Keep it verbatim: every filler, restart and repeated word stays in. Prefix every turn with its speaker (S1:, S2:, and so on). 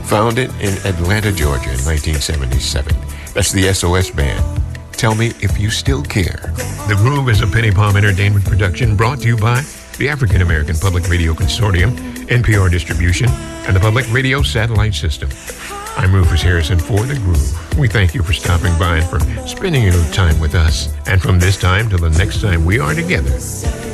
S1: Founded in Atlanta, Georgia in nineteen seventy-seven. That's the S O S Band. Tell me if you still care. The Groove is a Penny Palm Entertainment production brought to you by the African American Public Radio Consortium, N P R Distribution, and the Public Radio Satellite System. I'm Rufus Harrison for The Groove. We thank you for stopping by and for spending your time with us. And from this time till the next time we are together,